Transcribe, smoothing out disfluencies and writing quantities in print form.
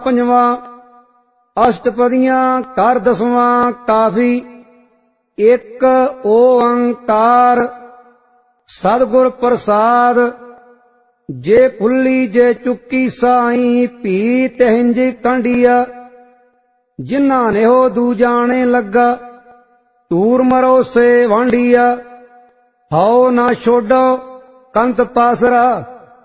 पंजवां अष्टपदियां कर दसवां काफी। एक ओंकार सतगुर प्रसाद जे फुल्ली जे चुक्की साई भी तिहिंज कंडिया। जिन्ना ने हो दूजाने लगा तूर मरो से वांडिया। हाओ ना छोड़ो कंत पासरा